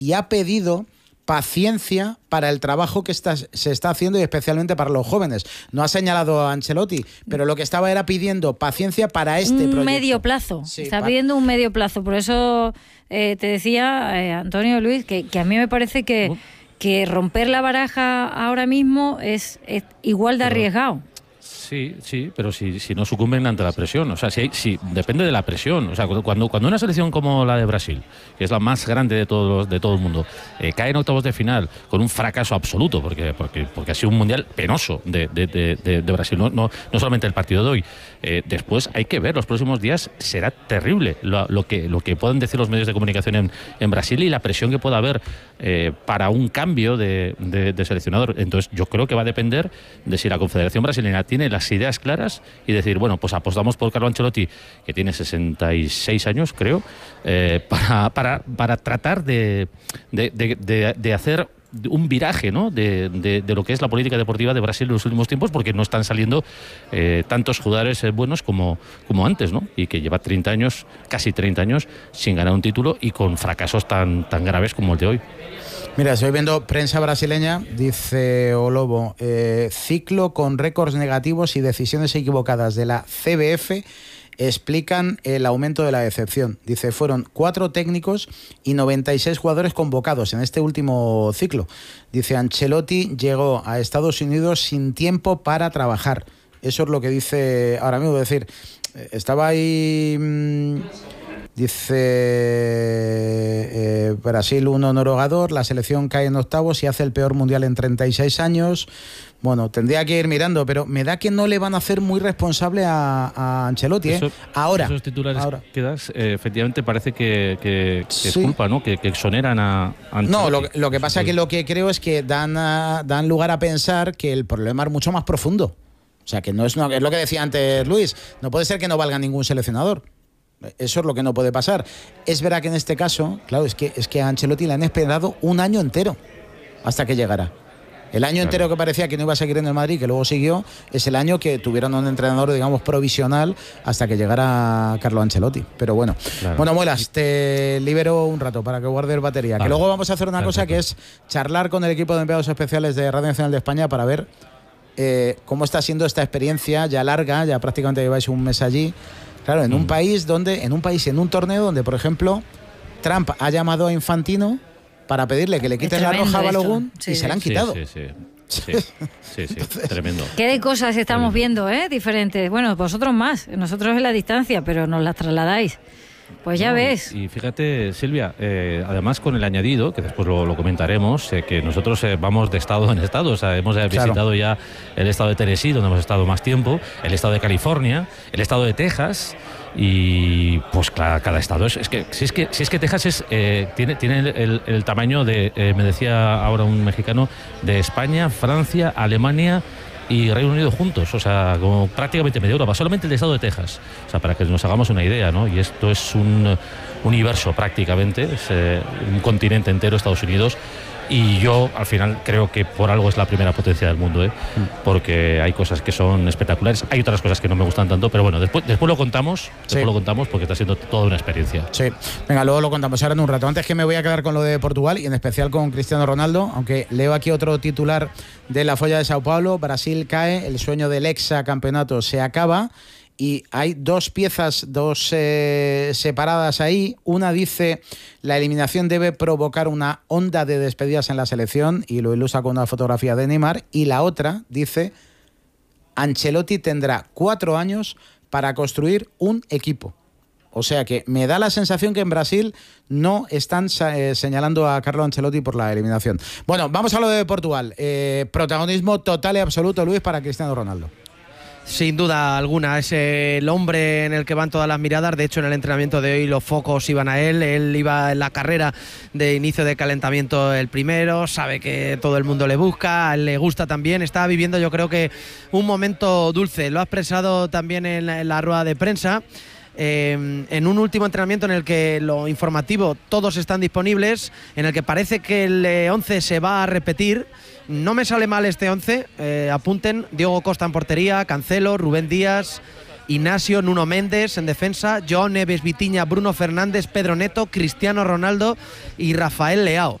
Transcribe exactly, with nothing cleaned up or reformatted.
y ha pedido paciencia para el trabajo que está, se está haciendo y especialmente para los jóvenes. No ha señalado a Ancelotti, pero lo que estaba era pidiendo paciencia para este un proyecto. Un medio plazo. Sí, está pa- pidiendo un medio plazo. Por eso eh, te decía, eh, Antonio Luis, que, que a mí me parece que, que romper la baraja ahora mismo es, es igual de pero, arriesgado. Sí, sí, pero si, si no sucumben ante la presión. O sea, si, hay, si depende de la presión. O sea, cuando, cuando una selección como la de Brasil, que es la más grande de todos de todo el mundo, eh, cae en octavos de final con un fracaso absoluto, porque porque, porque ha sido un mundial penoso de, de, de, de, de Brasil, no, no, no solamente el partido de hoy. Eh, después hay que ver, los próximos días será terrible lo, lo, que, lo que puedan decir los medios de comunicación en, en Brasil y la presión que pueda haber eh, para un cambio de, de, de seleccionador. Entonces yo creo que va a depender de si la Confederación Brasileña tiene las ideas claras y decir, bueno, pues apostamos por Carlo Ancelotti, que tiene sesenta y seis años, creo, eh, para, para, para tratar de, de, de, de, de hacer un viraje, ¿no?, de, de, de lo que es la política deportiva de Brasil en los últimos tiempos, porque no están saliendo eh, tantos jugadores eh, buenos como, como antes, ¿no?, y que lleva treinta años, casi treinta años, sin ganar un título y con fracasos tan, tan graves como el de hoy. Mira, estoy viendo prensa brasileña, dice Olobo, eh, ciclo con récords negativos y decisiones equivocadas de la C B F explican el aumento de la decepción. Dice, fueron cuatro técnicos y noventa y seis jugadores convocados en este último ciclo. Dice, Ancelotti llegó a Estados Unidos sin tiempo para trabajar. Eso es lo que dice ahora mismo. Es decir, estaba ahí... Mmm, Dice eh, Brasil uno Noruegador, la selección cae en octavos y hace el peor mundial en treinta y seis años. Bueno, tendría que ir mirando, pero me da que no le van a hacer muy responsable a, a Ancelotti. Eso, ¿eh? Ahora. Esos titulares ahora. que das, eh, efectivamente parece que, que, que sí. es culpa, ¿no? Que, que exoneran a, a Ancelotti. No, lo, lo que pasa es que lo que creo es que dan, a, dan lugar a pensar que el problema es mucho más profundo. O sea, que no es, una, es lo que decía antes Luis, no puede ser que no valga ningún seleccionador. Eso es lo que no puede pasar. Es verdad que en este caso, claro, es que, es que a Ancelotti le han esperado un año entero hasta que llegara. El año claro. entero que parecía que no iba a seguir en el Madrid, que luego siguió, es el año que tuvieron un entrenador, digamos, provisional hasta que llegara Carlo Ancelotti. Pero bueno, claro. bueno, Muelas, te libero un rato para que guardes batería. Vale. Que luego vamos a hacer una Perfecto. cosa que es charlar con el equipo de enviados especiales de Radio Nacional de España para ver eh, cómo está siendo esta experiencia ya larga, ya prácticamente lleváis un mes allí. Claro, en un mm. país donde, en un país, en un torneo donde, por ejemplo, Trump ha llamado a Infantino para pedirle que le quiten la roja a Balogun sí, y sí. se la han quitado. Sí, sí, sí. sí, sí, sí. Entonces, tremendo. ¿Qué de cosas estamos viendo, eh? Diferentes. Bueno, vosotros más, nosotros en la distancia, pero nos las trasladáis. Pues ya no, ves. Y fíjate, Silvia, eh, además con el añadido, que después lo, lo comentaremos, eh, que nosotros eh, vamos de estado en estado. O sea, hemos eh, visitado claro. ya el estado de Tennessee, donde hemos estado más tiempo, el estado de California, el estado de Texas. Y pues cada, cada estado es, es que si es que si es que Texas es eh, tiene tiene el, el, el tamaño de eh, me decía ahora un mexicano, de España, Francia, Alemania y Reino Unido juntos, o sea, como prácticamente media Europa, solamente el estado de Texas, o sea, para que nos hagamos una idea, ¿no? Y esto es un universo prácticamente, es eh, un continente entero, Estados Unidos. Y yo, al final, creo que por algo es la primera potencia del mundo, ¿eh? Porque hay cosas que son espectaculares, hay otras cosas que no me gustan tanto, pero bueno, después, después lo contamos, después sí. lo contamos porque está siendo toda una experiencia. Sí, venga, luego lo contamos ahora en un rato. Antes que me voy a quedar con lo de Portugal y en especial con Cristiano Ronaldo, aunque leo aquí otro titular de la Folha de Sao Paulo, Brasil cae, el sueño del hexacampeonato se acaba. Y hay dos piezas, dos eh, separadas ahí. Una dice, la eliminación debe provocar una onda de despedidas en la selección, y lo ilustra con una fotografía de Neymar. Y la otra dice, Ancelotti tendrá cuatro años para construir un equipo. O sea que me da la sensación que en Brasil no están eh, señalando a Carlo Ancelotti por la eliminación. Bueno, vamos a lo de Portugal. Eh, protagonismo total y absoluto, Luis, para Cristiano Ronaldo. Sin duda alguna, es el hombre en el que van todas las miradas. De hecho, en el entrenamiento de hoy los focos iban a él. Él iba en la carrera de inicio de calentamiento el primero. Sabe que todo el mundo le busca, a él le gusta también. Está viviendo, yo creo que, un momento dulce. Lo ha expresado también en la, en la rueda de prensa. Eh, en un último entrenamiento en el que lo informativo, todos están disponibles, en el que parece que el eh, once se va a repetir. No me sale mal este once, eh, apunten: Diogo Costa en portería, Cancelo, Rubén Díaz, Ignacio, Nuno Méndez en defensa, Joao Neves, Vitinha, Bruno Fernández, Pedro Neto, Cristiano Ronaldo y Rafael Leao.